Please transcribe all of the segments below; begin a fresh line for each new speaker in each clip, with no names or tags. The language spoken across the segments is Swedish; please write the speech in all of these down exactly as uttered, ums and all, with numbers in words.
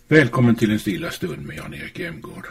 Välkommen till en stilla stund med Jan-Erik Emgård.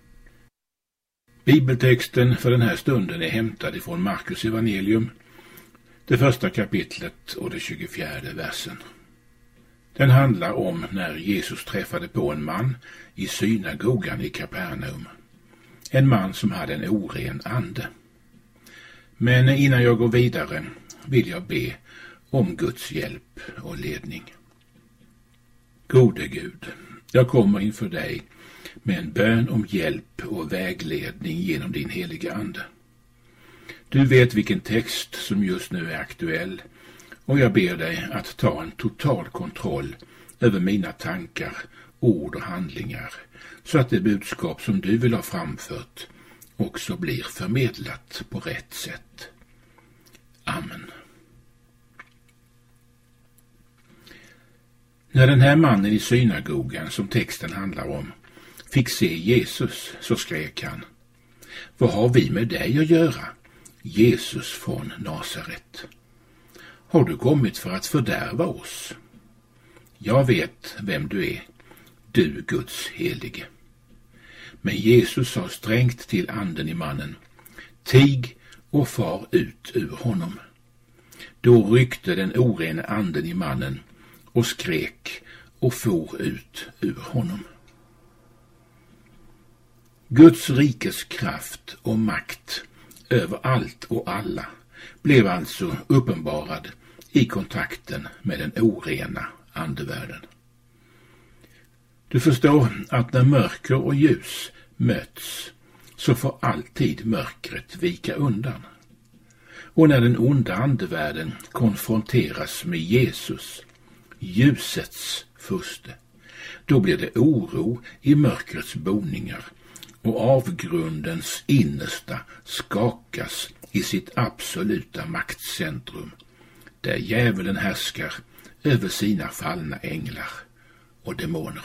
Bibeltexten för den här stunden är hämtad ifrån Markus evangelium, det första kapitlet och det tjugofjärde versen. Den handlar om när Jesus träffade på en man i synagogan i Kapernaum. En man som hade en oren ande. Men innan jag går vidare vill jag be om Guds hjälp och ledning. Gode Gud, jag kommer inför dig med en bön om hjälp och vägledning genom din heliga ande. Du vet vilken text som just nu är aktuell och jag ber dig att ta en total kontroll över mina tankar, ord och handlingar så att det budskap som du vill ha framfört också blir förmedlat på rätt sätt. Amen. När den här mannen i synagogan som texten handlar om fick se Jesus så skrek han: Vad har vi med dig att göra, Jesus från Nasaret? Har du kommit för att fördärva oss? Jag vet vem du är, du Guds helige. Men Jesus sa strängt till anden i mannen: Tig och far ut ur honom. Då ryckte den orena anden i mannen och skrek och for ut ur honom. Guds rikes kraft och makt över allt och alla blev alltså uppenbarad i kontakten med den orena andevärlden. Du förstår att när mörker och ljus möts så får alltid mörkret vika undan. Och när den onda andevärlden konfronteras med Jesus, ljusets furste, då blir det oro i mörkrets boningar och avgrundens innersta skakas i sitt absoluta maktcentrum, där djävulen härskar över sina fallna änglar och demoner.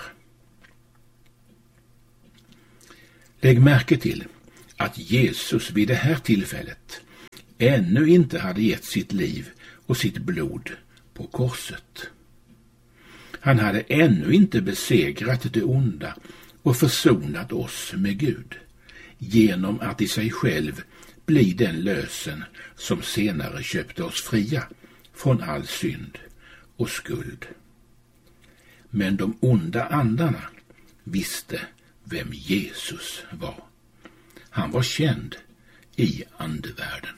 Lägg märke till att Jesus vid det här tillfället ännu inte hade gett sitt liv och sitt blod på korset. Han hade ännu inte besegrat det onda och försonat oss med Gud genom att i sig själv bli den lösen som senare köpte oss fria från all synd och skuld. Men de onda andarna visste vem Jesus var. Han var känd i andevärlden.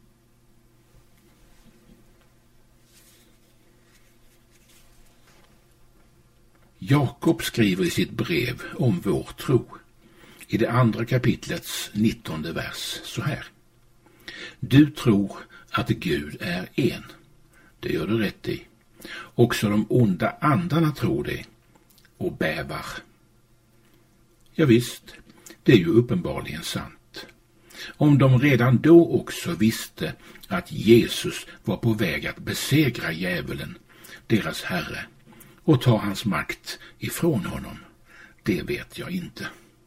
Jakob skriver i sitt brev om vår tro i det andra kapitlets nittonde vers så här: Du tror att Gud är en. Det gör du rätt i. Också de onda andarna tror det och bävar. Ja visst, det är ju uppenbarligen sant. Om de redan då också visste att Jesus var på väg att besegra djävulen, deras herre, och ta hans makt ifrån honom, det vet jag inte.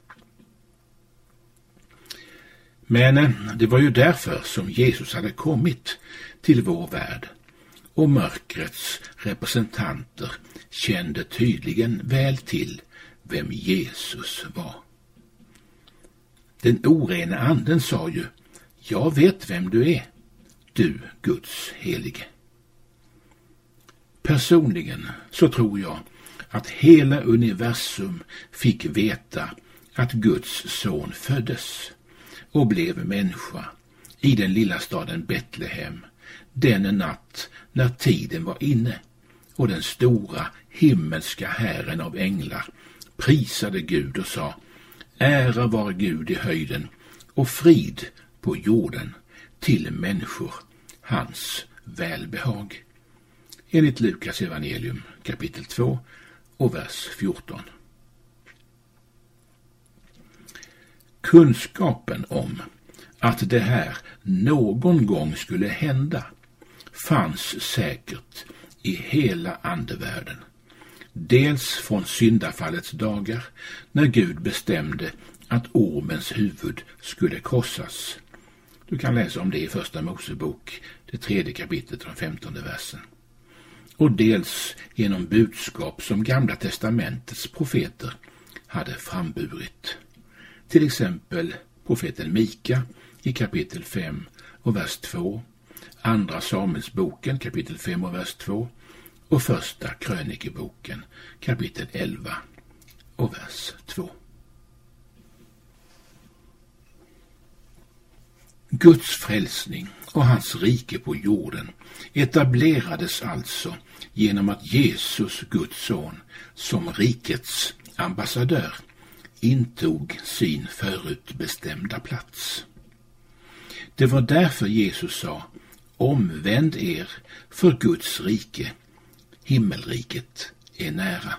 Men det var ju därför som Jesus hade kommit till vår värld, och mörkrets representanter kände tydligen väl till vem Jesus var. Den orena anden sa ju: Jag vet vem du är, du Guds helige. Personligen så tror jag att hela universum fick veta att Guds son föddes och blev människa i den lilla staden Betlehem den natt när tiden var inne och den stora himmelska hären av änglar prisade Gud och sa: Ära vare Gud i höjden och frid på jorden till människor hans välbehag. Enligt Lukas evangelium kapitel två och vers fjorton. Kunskapen om att det här någon gång skulle hända fanns säkert i hela andevärlden. Dels från syndafallets dagar när Gud bestämde att ormens huvud skulle krossas. Du kan läsa om det i första Mosebok, det tredje kapitlet och den femtonde versen. och dels genom budskap som Gamla testamentets profeter hade framburit. Till exempel profeten Mika i kapitel fem och vers två, andra Samuelsboken kapitel fem och vers två och första krönikeboken kapitel elva och vers två. Guds frälsning och hans rike på jorden etablerades alltså genom att Jesus, Guds son, som rikets ambassadör intog sin förutbestämda plats. Det var därför Jesus sa: omvänd er, för Guds rike, himmelriket, är nära.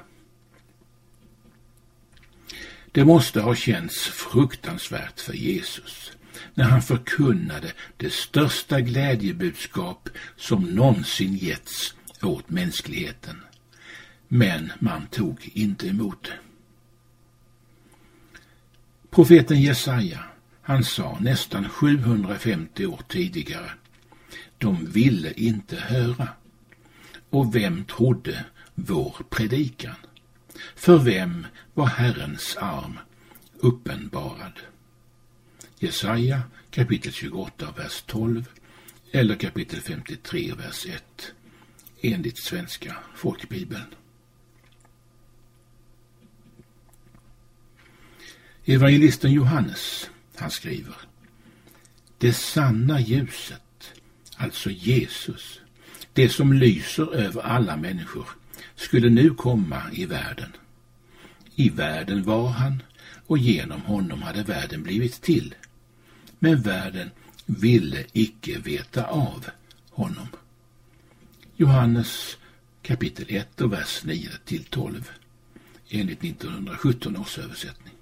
Det måste ha känts fruktansvärt för Jesus när han förkunnade det största glädjebudskap som någonsin getts åt mänskligheten. Men man tog inte emot det. Profeten Jesaja, han sa nästan sjuhundrafemtio år tidigare: de ville inte höra. Och vem trodde vår predikan? För vem var Herrens arm uppenbarad? Jesaja kapitel tjugoåtta, vers tolv eller kapitel femtiotre, vers ett, enligt Svenska folkbibeln. Evangelisten Johannes, han skriver: det sanna ljuset, alltså Jesus, det som lyser över alla människor, skulle nu komma i världen. I världen var han, och genom honom hade världen blivit till. Men världen ville icke veta av honom. Johannes kapitel ett och vers nio till tolv, enligt nittonhundrasjutton års översättning.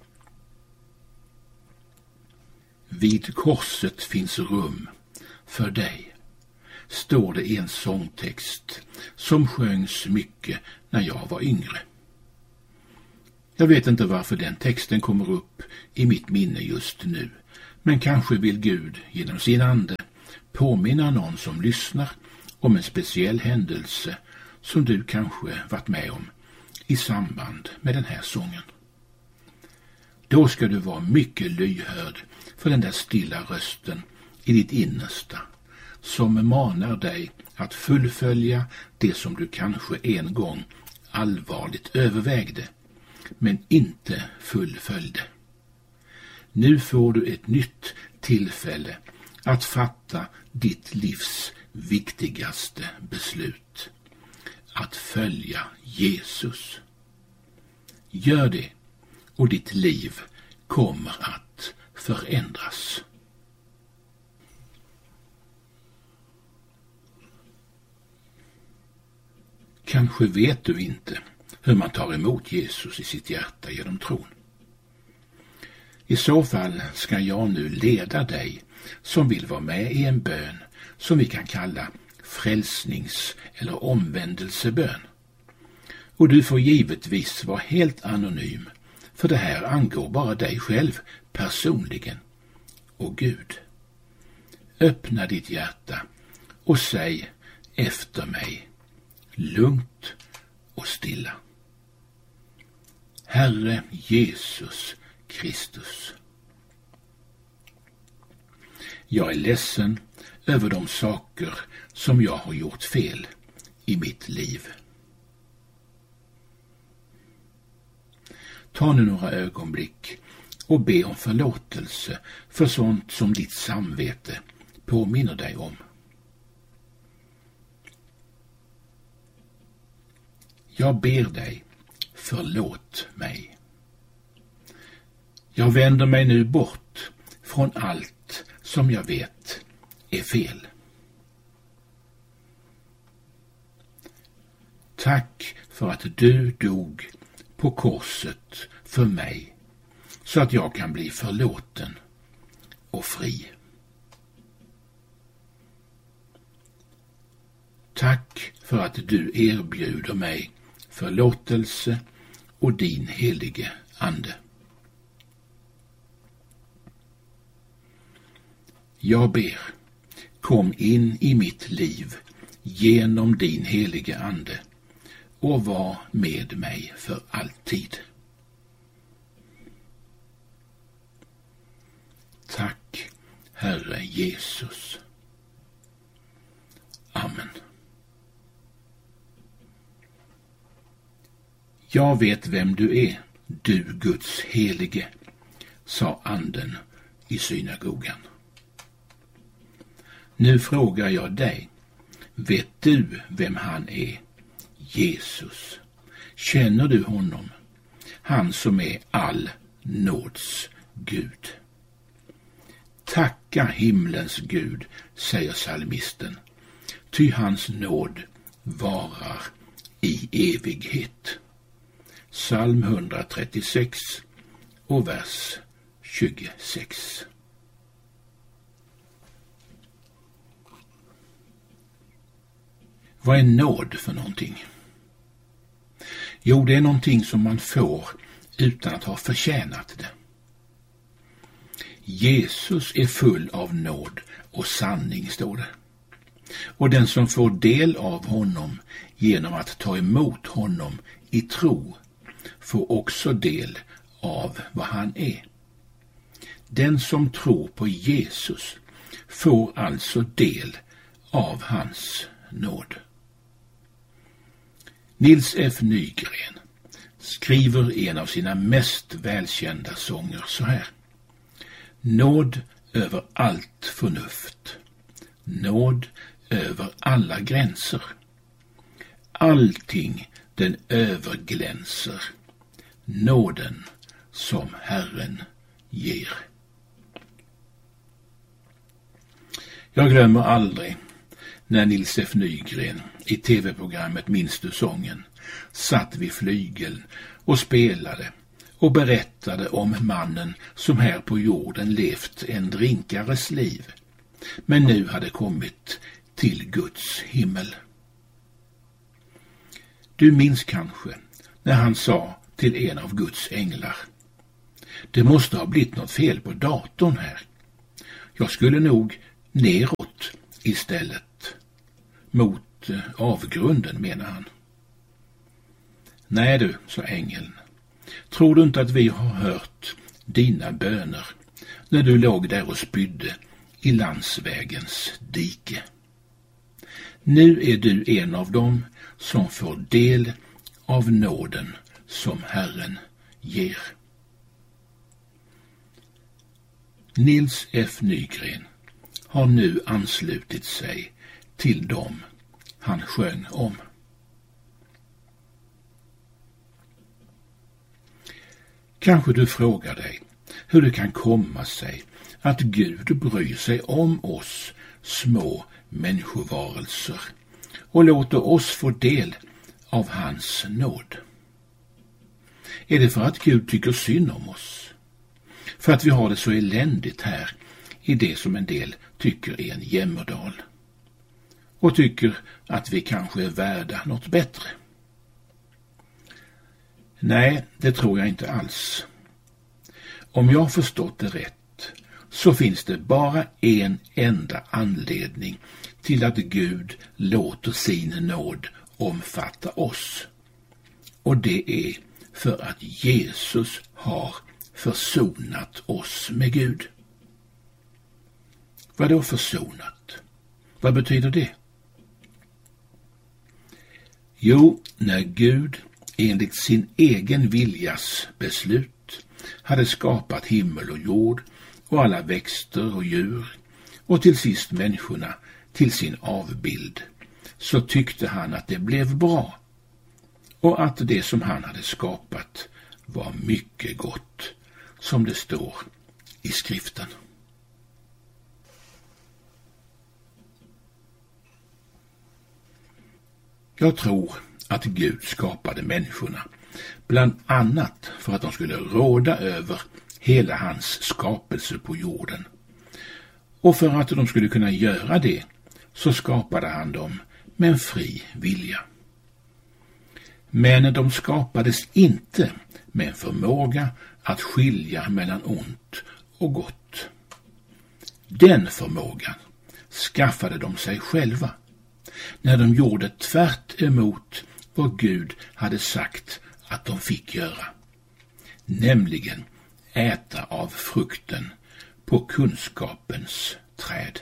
Vid korset finns rum för dig, står det i en sångtext som sjöngs mycket när jag var yngre. Jag vet inte varför den texten kommer upp i mitt minne just nu, men kanske vill Gud genom sin ande påminna någon som lyssnar om en speciell händelse som du kanske varit med om i samband med den här sången. Då ska du vara mycket lyhörd för den där stilla rösten i ditt innersta som manar dig att fullfölja det som du kanske en gång allvarligt övervägde men inte fullföljde. Nu får du ett nytt tillfälle att fatta ditt livs viktigaste beslut: att följa Jesus. Gör det och ditt liv kommer att förändras. Kanske vet du inte hur man tar emot Jesus i sitt hjärta genom tron. I så fall ska jag nu leda dig som vill vara med i en bön som vi kan kalla frälsnings- eller omvändelsebön. Och du får givetvis vara helt anonym, för det här angår bara dig själv personligen och Gud. Öppna ditt hjärta och säg efter mig, lugnt och stilla: Herre Jesus Kristus, jag är ledsen över de saker som jag har gjort fel i mitt liv. Ta nu några ögonblick och be om förlåtelse för sånt som ditt samvete påminner dig om. Jag ber dig, förlåt mig. Jag vänder mig nu bort från allt som jag vet är fel. Tack för att du dog på korset för mig, så att jag kan bli förlåten och fri. Tack för att du erbjuder mig förlåtelse och din helige ande. Jag ber, kom in i mitt liv genom din helige ande och var med mig för alltid. Tack, Herre Jesus. Amen. Jag vet vem du är, du Guds helige, sa anden i synagogan. Nu frågar jag dig, vet du vem han är? Jesus. Känner du honom? Han som är all nåds Gud. Tacka himlens Gud, säger psalmisten, ty hans nåd varar i evighet. Psalm etthundratrettiosex och vers tjugosex. Vad är nåd för någonting? Jo, det är någonting som man får utan att ha förtjänat det. Jesus är full av nåd och sanning, står det. Och den som får del av honom genom att ta emot honom i tro får också del av vad han är. Den som tror på Jesus får alltså del av hans nåd. Nils F. Nygren skriver i en av sina mest välkända sånger så här: nåd över allt förnuft, nåd över alla gränser, allting den överglänser, nåden som Herren ger. Jag glömmer aldrig när Nils F. Nygren i tv-programmet Minns du sången satt vid flygeln och spelade och berättade om mannen som här på jorden levt en drinkares liv, men nu hade kommit till Guds himmel. Du minns kanske när han sa till en av Guds änglar: det måste ha blivit något fel på datorn här. Jag skulle nog neråt istället. Mot avgrunden, menar han. Nej du, sa ängeln. Tror du inte att vi har hört dina böner när du låg där och spydde i landsvägens dike? Nu är du en av dem som får del av nåden som Herren ger. Nils F. Nygren har nu anslutit sig till dem han sjöng om. Kanske du frågar dig hur det kan komma sig att Gud bryr sig om oss små människovarelser och låter oss få del av hans nåd. Är det för att Gud tycker synd om oss? För att vi har det så eländigt här i det som en del tycker är en jämmerdal? Och tycker att vi kanske är värda något bättre? Nej, det tror jag inte alls. Om jag har förstått det rätt så finns det bara en enda anledning till att Gud låter sin nåd omfatta oss. Och det är för att Jesus har försonat oss med Gud. Vad då försonat? Vad betyder det? Jo, när Gud enligt sin egen viljas beslut hade skapat himmel och jord och alla växter och djur och till sist människorna till sin avbild, så tyckte han att det blev bra och att det som han hade skapat var mycket gott, som det står i skriften. Jag tror att Gud skapade människorna bland annat för att de skulle råda över hela hans skapelse på jorden. Och för att de skulle kunna göra det så skapade han dem med en fri vilja. Men de skapades inte med en förmåga att skilja mellan ont och gott. Den förmågan skaffade de sig själva när de gjorde tvärt emot vad Gud hade sagt att de fick göra, nämligen äta av frukten på kunskapens träd.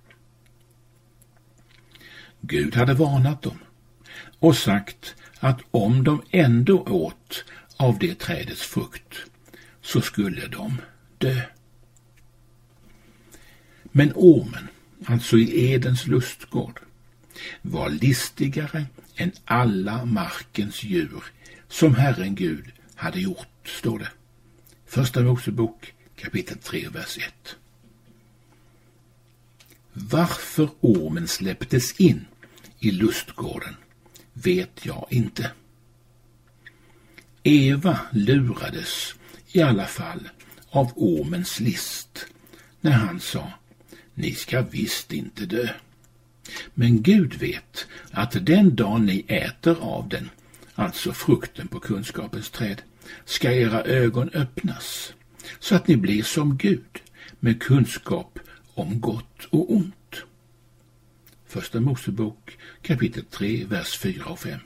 Gud hade varnat dem och sagt att om de ändå åt av det trädets frukt så skulle de dö. Men ormen, alltså i Edens lustgård, var listigare än alla markens djur som Herren Gud hade gjort, står det. Första Mosebok kapitel tre, vers ett. Varför ormen släpptes in i lustgården vet jag inte. Eva lurades i alla fall av ormens list när han sa: ni ska visst inte dö. Men Gud vet att den dag ni äter av den, alltså frukten på kunskapens träd, ska era ögon öppnas, så att ni blir som Gud, med kunskap om gott och ont. Första Mosebok kapitel tre, vers fyra och fem.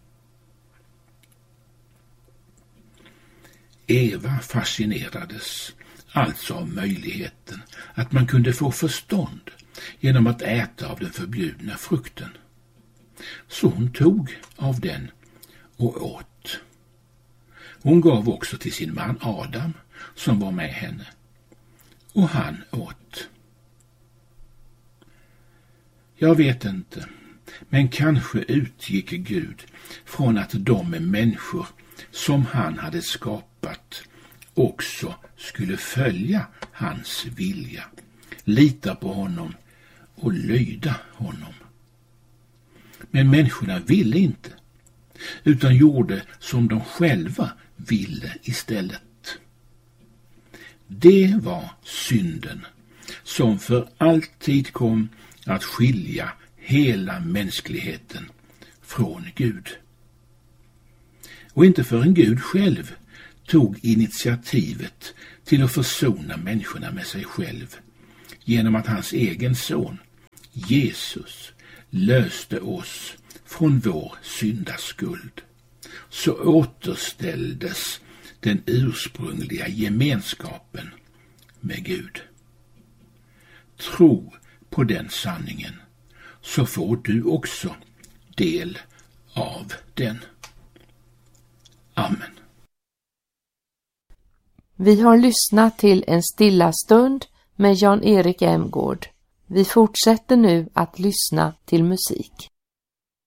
Eva fascinerades alltså av möjligheten att man kunde få förstånd genom att äta av den förbjudna frukten. Så hon tog av den och åt. Hon gav också till sin man Adam, som var med henne, och han åt. Jag vet inte, men kanske utgick Gud från att de människor som han hade skapat också skulle följa hans vilja, lita på honom och lyda honom. Men människorna ville inte, utan gjorde som de själva ville istället. Det var synden som för alltid kom att skilja hela mänskligheten från Gud. Och inte förrän Gud själv tog initiativet till att försona människorna med sig själv genom att hans egen son, Jesus, löste oss från vår syndaskuld, så återställdes den ursprungliga gemenskapen med Gud. Tro på den sanningen, så får du också del av den. Amen.
Vi har lyssnat till en stilla stund med Jan-Erik Emgård. Vi fortsätter nu att lyssna till musik.